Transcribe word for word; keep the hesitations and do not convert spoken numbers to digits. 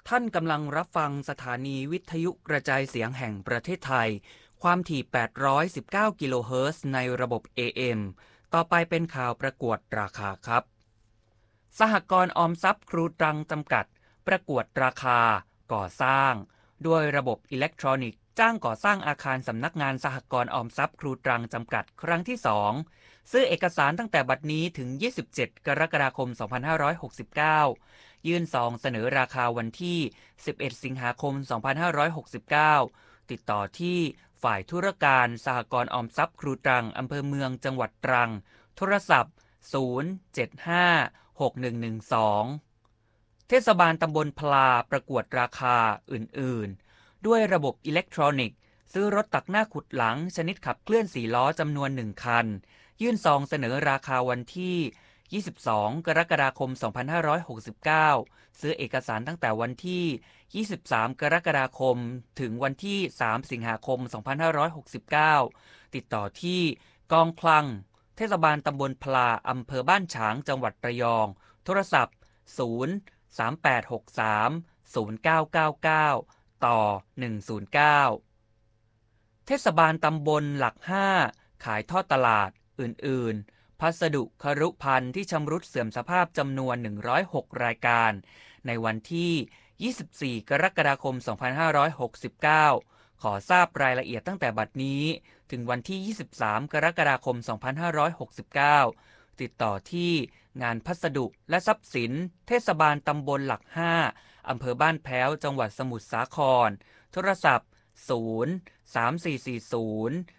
ท่านกำลังรับฟังสถานีวิทยุกระจายเสียงแห่งประเทศไทยความถี่แปดร้อยสิบเก้ากิโลเฮิรตซ์ในระบบ เอ เอ็ม ต่อไปเป็นข่าวประกวดราคาครับสหกรณ์ออมทรัพย์ครูตรังจำกัดประกวดราคาก่อสร้างด้วยระบบอิเล็กทรอนิกส์จ้างก่อสร้างอาคารสำนักงานสหกรณ์ออมทรัพย์ครูตรังจำกัดครั้งที่สองซื้อเอกสารตั้งแต่บัดนี้ถึงยี่สิบเจ็ดกรกฎาคมสองพันห้าร้อยหกสิบเก้ายื่นซองเสนอราคาวันที่สิบเอ็ดสิงหาคมสองพันห้าร้อยหกสิบเก้าติดต่อที่ฝ่ายธุรการสหกรณ์ออมทรัพย์ครูตรังอำเภอเมืองจังหวัดตรังโทรศัพท์ศูนย์ เจ็ด ห้า หก หนึ่ง หนึ่ง สองเทศบาลตำบลพลาประกวดราคาอื่นๆด้วยระบบอิเล็กทรอนิกส์ซื้อรถตักหน้าขุดหลังชนิดขับเคลื่อนสี่ล้อจำนวนหนึ่งคันยื่นซองเสนอราคาวันที่ยี่สิบสองกรกฎาคมสองพันห้าร้อยหกสิบเก้าซื้อเอกสารตั้งแต่วันที่ยี่สิบสามกรกฎาคมถึงวันที่สามสิงหาคมสองพันห้าร้อยหกสิบเก้าติดต่อที่กองคลังเทศบาลตำบลพลาอำเภอบ้านฉางจังหวัดระยองโทรศัพท์ศูนย์ สาม แปด หก สาม ศูนย์ เก้า เก้า เก้าต่อหนึ่งศูนย์เก้าเทศบาลตำบลหลักห้าขายทอดตลาดอื่นๆพัสดุครุภัณฑ์ที่ชำรุดเสื่อมสภาพจำนวนหนึ่งร้อยหกรายการในวันที่ยี่สิบสี่กรกฎาคมสองพันห้าร้อยหกสิบเก้าขอทราบรายละเอียดตั้งแต่บัดนี้ถึงวันที่ยี่สิบสามกรกฎาคมสองพันห้าร้อยหกสิบเก้าติดต่อที่งานพัสดุและทรัพย์สินเทศบาลตำบลหลักห้าอำเภอบ้านแพ้วจังหวัดสมุทรสาครโทรศัพท์ศูนย์ สาม สี่ สี่ ศูนย์